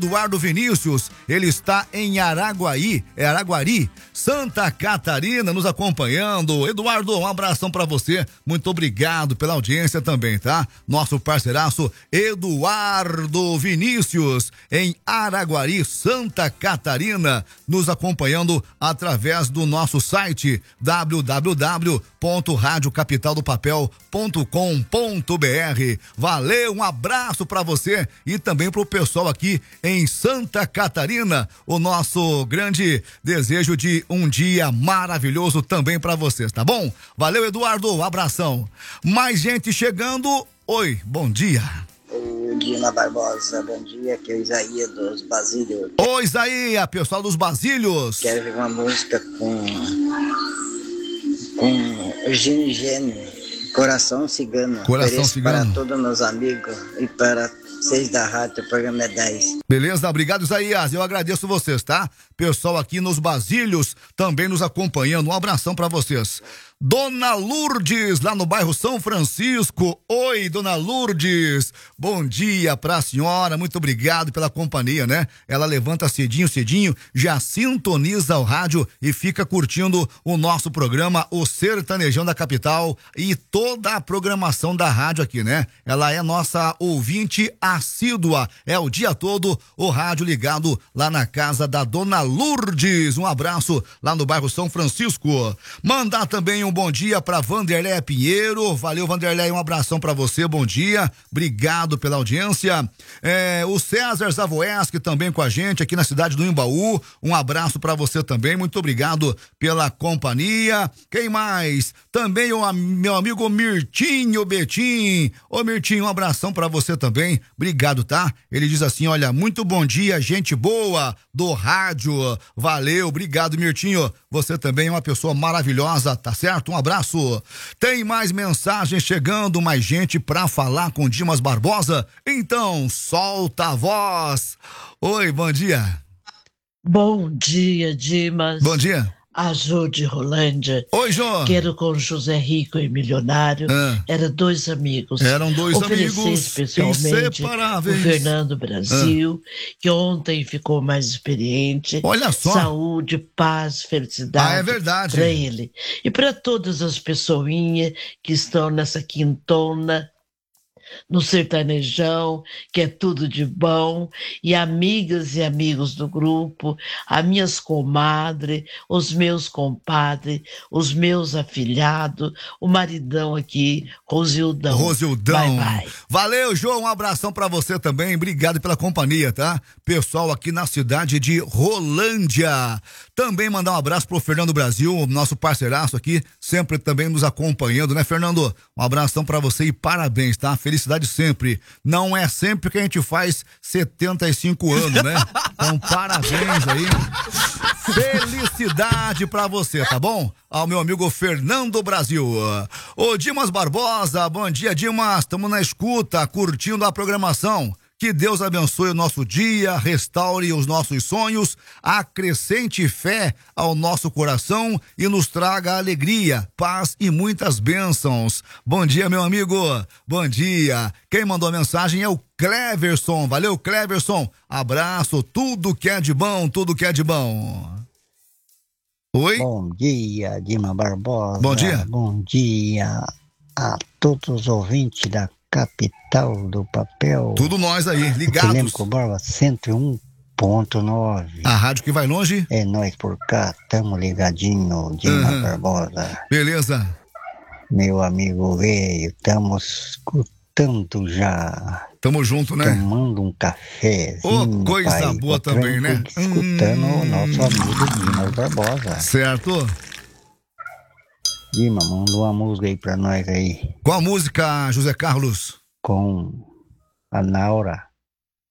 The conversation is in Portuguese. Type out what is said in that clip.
Eduardo Vinícius, ele está em Araguari, Santa Catarina, nos acompanhando. Eduardo, um abração pra você, muito obrigado pela audiência também, tá? Nosso parceiraço Eduardo Vinícius, em Araguari, Santa Catarina, nos acompanhando através do nosso site www.radiocapitaldopapel.com.br. Valeu, um abraço pra você e também pro pessoal aqui em Santa Catarina, o nosso grande desejo de um dia maravilhoso também pra vocês, tá bom? Valeu, Eduardo, um abração. Mais gente chegando. Oi, bom dia. O Dina Barbosa, bom dia, aqui é o Isaías dos Basílios. Oi, Isaías, pessoal dos Basílios. Quero ver uma música com Gene, Coração Cigano. Coração Cigano. Para todos meus amigos e para vocês da rádio, o programa é 10. Beleza, obrigado, Isaías, eu agradeço vocês, tá? Pessoal aqui nos Basílios também nos acompanhando, um abração pra vocês. Dona Lourdes, lá no bairro São Francisco. Oi, Dona Lourdes, bom dia pra senhora, muito obrigado pela companhia, né? Ela levanta cedinho, já sintoniza o rádio e fica curtindo o nosso programa, o Sertanejão da Capital e toda a programação da rádio aqui, né? Ela é nossa ouvinte assídua, é o dia todo o rádio ligado lá na casa da Dona Lourdes. Um abraço lá no bairro São Francisco. Mandar também um bom dia para Vanderlei Pinheiro. Valeu, Vanderlei, um abração para você, bom dia, obrigado pela audiência. O César Zavoeski também com a gente aqui na cidade do Imbaú, um abraço para você também, muito obrigado pela companhia. Quem mais? Também o meu amigo Mirtinho Betim. Ô Mirtinho, um abração para você também, obrigado, tá? Ele diz assim, olha, muito bom dia, gente boa do rádio. Valeu, obrigado, Mirtinho, você também é uma pessoa maravilhosa, tá certo? Um abraço. Tem mais mensagens chegando, mais gente pra falar com Dimas Barbosa? Então, solta a voz. Oi, bom dia. Bom dia, Dimas. Bom dia. A Jô de Rolândia. Oi, Jô. Que era com José Rico e Milionário. Eram dois amigos. Eram dois Oferecer amigos especialmente inseparáveis. o Fernando Brasil, que ontem ficou mais experiente. Olha só. Saúde, paz, felicidade. É verdade. Para ele. E para todas as pessoinhas que estão nessa quintona, no sertanejão, que é tudo de bom, e amigas e amigos do grupo, as minhas comadres, os meus compadres, os meus afilhados, o maridão aqui, Rosildão. Rosildão. Bye, bye. Valeu, João, um abração pra você também, obrigado pela companhia, tá? Pessoal aqui na cidade de Rolândia. Também mandar um abraço pro Fernando Brasil, nosso parceiraço aqui, sempre também nos acompanhando, né, Fernando? Um abração pra você e parabéns, tá? Felicidade sempre. Não é sempre que a gente faz 75 anos, né? Então, parabéns aí. Felicidade pra você, tá bom? Ao meu amigo Fernando Brasil. Ô Dimas Barbosa, bom dia, Dimas. Estamos na escuta, curtindo a programação. Que Deus abençoe o nosso dia, restaure os nossos sonhos, acrescente fé ao nosso coração e nos traga alegria, paz e muitas bênçãos. Bom dia, meu amigo. Bom dia. Quem mandou a mensagem é o Cleverson. Valeu, Cleverson. Abraço. Tudo que é de bom, tudo que é de bom. Oi? Bom dia, Dima Barbosa. Bom dia. Bom dia a todos os ouvintes da Capital do Papel. Tudo nós aí, ligados. Telêmico Borba 101.9. A rádio que vai longe? É nós por cá, tamo ligadinho, Dima Barbosa. Beleza. Meu amigo velho, tamo escutando já. Tamo junto, né? Tomando um cafezinho. Coisa pai, boa também, né? Escutando o nosso amigo Dima Barbosa. Certo. Dima, manda uma música aí pra nós aí. Qual a música, José Carlos? Com a Naura.